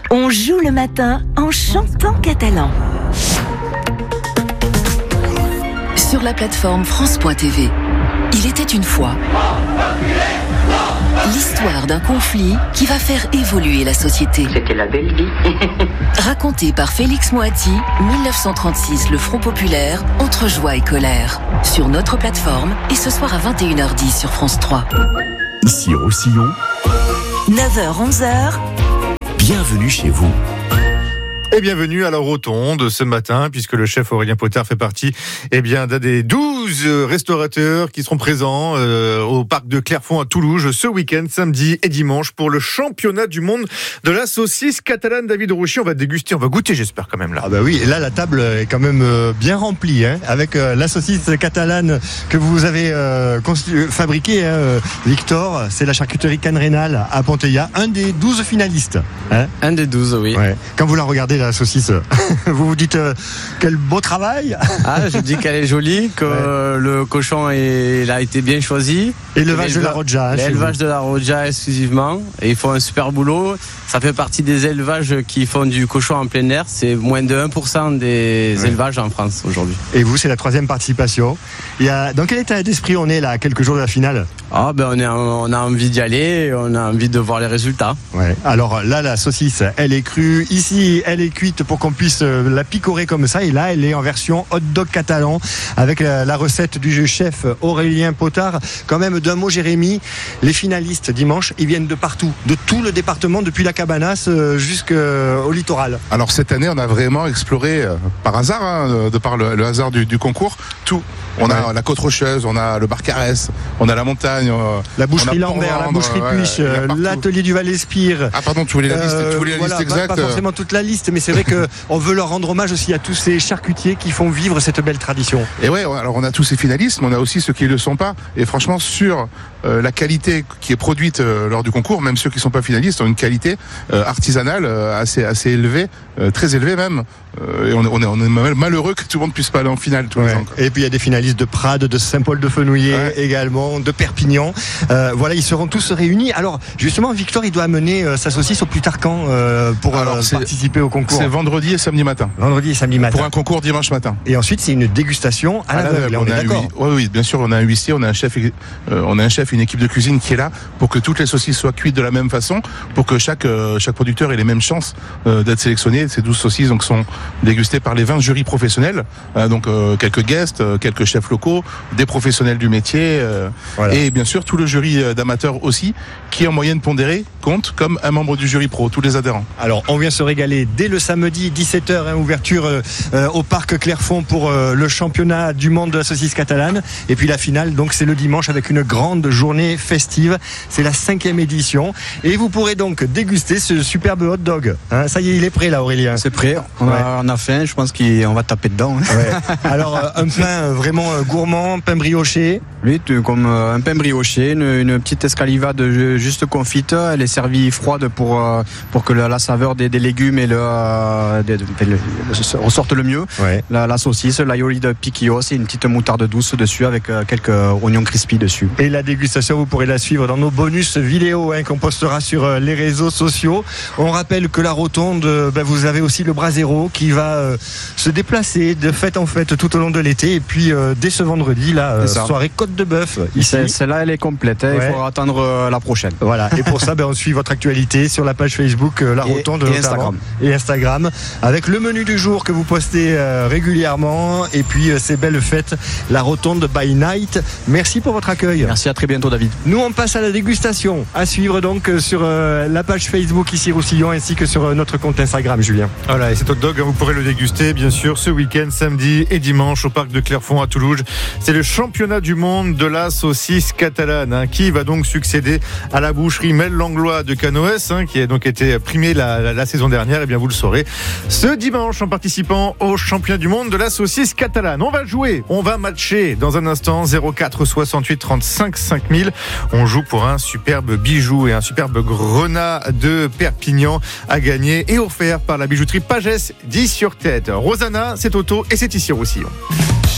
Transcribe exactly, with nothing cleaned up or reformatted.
On joue le matin en chantant catalan. Sur la plateforme France point T V, il était une fois l'histoire d'un conflit qui va faire évoluer la société. C'était la belle vie. Raconté par Félix Moati, dix-neuf cent trente-six, le Front populaire, entre joie et colère. Sur notre plateforme et ce soir à vingt et une heures dix sur France trois. Ici Roussillon, neuf heures onze heures. Bienvenue chez vous. Et bienvenue à la Rotonde ce matin, puisque le chef Aurélien Potard fait partie eh bien, d'un des douze restaurateurs qui seront présents euh, au parc de Clairefonds à Toulouse ce week-end, samedi et dimanche, pour le championnat du monde de la saucisse catalane. David Rouchy, on va déguster, on va goûter, j'espère quand même là. Ah bah oui, et là la table est quand même euh, bien remplie, hein, avec euh, la saucisse catalane que vous avez euh, constru- fabriquée, hein, euh, Victor. C'est la charcuterie Canrénal à Ponteilla, un des douze finalistes. Hein. Un des douze, oui. Ouais. Quand vous la regardez, la saucisse, vous vous dites euh, quel beau travail. Ah, je dis qu'elle est jolie, que ouais. Le cochon est, il a été bien choisi. Et l'élevage de la Roja. Hein, l'élevage de la Roja exclusivement. Et ils font un super boulot. Ça fait partie des élevages qui font du cochon en plein air. C'est moins de un pour cent des ouais. élevages en France aujourd'hui. Et vous, c'est la troisième participation. Il y a... Dans quel état d'esprit on est là, à quelques jours de la finale? Ah ben on, est, on a envie d'y aller, on a envie de voir les résultats. Ouais. Alors là, la saucisse, elle est crue. Ici, elle est cuite pour qu'on puisse la picorer comme ça. Et là, elle est en version hot dog catalan avec la, la recette du chef Aurélien Potard. Quand même, d'un mot, Jérémy, les finalistes dimanche, ils viennent de partout, de tout le département, depuis la Cabanas jusqu'au littoral. Alors cette année, on a vraiment exploré euh, par hasard, hein, de par le, le hasard du, du concours, tout. On a ouais. la Côte Rocheuse, on a le Barcarès, on a la montagne, euh, la boucherie Lambert, la boucherie ouais, Puche, euh, l'atelier du Val-Espire. Ah pardon, tu voulais la liste, euh, tu voulais la voilà, liste exacte. Pas forcément toute la liste, mais c'est vrai qu'on veut leur rendre hommage aussi à tous ces charcutiers qui font vivre cette belle tradition. Et ouais, alors on a tous ces finalistes, mais on a aussi ceux qui ne le sont pas. Et franchement, sur euh, la qualité qui est produite euh, lors du concours, même ceux qui ne sont pas finalistes ont une qualité euh, artisanale euh, assez assez élevée, euh, très élevée même. Euh, et on est, on est on est malheureux que tout le monde puisse pas aller en finale tous ouais. les ans. Quoi. Et puis il y a des finalistes de Prades, de Saint-Paul-de-Fenouillet ouais. également, de Perpignan. Euh, voilà, ils seront tous réunis. Alors justement, Victor, il doit amener euh, sa saucisse au plus tard quand euh, pour Alors, euh, participer au concours. C'est vendredi et samedi matin. Vendredi et samedi matin. Pour un concours dimanche matin. Et ensuite, c'est une dégustation à, à l'aveugle. On, on est d'accord. Oui, oui, bien sûr, on a un huissier, on a un chef, euh, on a un chef, une équipe de cuisine qui est là pour que toutes les saucisses soient cuites de la même façon, pour que chaque euh, chaque producteur ait les mêmes chances euh, d'être sélectionné. Ces douze saucisses donc sont dégustées par les vingt jurys professionnels, euh, donc euh, quelques guests, euh, quelques chefs locaux, des professionnels du métier, euh, voilà. Et bien sûr tout le jury d'amateurs aussi, qui en moyenne pondéré compte comme un membre du jury pro, tous les adhérents. Alors on vient se régaler dès le samedi dix-sept heures, hein, ouverture euh, au parc Clairefonds pour euh, le championnat du monde de la saucisse catalane, et puis la finale donc c'est le dimanche avec une grande journée festive. C'est la cinquième édition et vous pourrez donc déguster ce superbe hot dog, hein. Ça y est, il est prêt là, Aurélien. C'est prêt, on, ouais. a, on a faim, je pense qu'on va taper dedans, hein. Ouais. Alors euh, un pain vraiment euh, gourmand, pain brioché. Oui, comme euh, un pain brioché, une, une petite escalivade juste confite. Elle est servie froide pour euh, pour que la, la saveur des, des légumes et le, euh, des, le ressorte le mieux. Ouais. La, la saucisse, l'aioli de piquillos, c'est une petite moutarde douce dessus avec euh, quelques oignons crispy dessus. Et la dégustation, vous pourrez la suivre dans nos bonus vidéo, hein, qu'on postera sur euh, les réseaux sociaux. On rappelle que la Rotonde, euh, ben, vous avez aussi le Brasero qui va euh, se déplacer de fête en fête tout au long de l'été. Et puis euh, dès ce vendredi, la euh, soirée Côte de Bœuf. Celle-là, elle est complète. Hein, ouais. Il faudra attendre euh, la prochaine. Voilà. Et pour ça, ben, on suit votre actualité sur la page Facebook euh, La Rotonde et, et Instagram. Et Instagram, avec le menu du jour que vous postez euh, régulièrement. Et puis euh, ces belles fêtes, La Rotonde by Night. Merci pour votre accueil. Merci, à très bientôt, David. Nous, on passe à la dégustation. À suivre donc sur euh, la page Facebook ici Roussillon, ainsi que sur euh, notre compte Instagram, Julien. Voilà, et cet hot dog, hein, vous pourrez le déguster, bien sûr, ce week-end, samedi et dimanche, au parc de Clairefonds à Toulouse. C'est le championnat du monde de la saucisse catalane, hein, qui va donc succéder à la boucherie Mel Langlois de Canoës, hein, qui a donc été primée la, la, la saison dernière. Et bien, vous le saurez ce dimanche en participant au championnat du monde de la saucisse catalane. On va jouer, on va matcher dans un instant. Zéro quatre soixante-huit trente-cinq cinq mille. On joue pour un superbe bijou et un superbe grenat de Perpignan à gagner et offert par la bijouterie Pagès dix sur tête. Rosanna, c'est Toto et c'est ici Roussillon.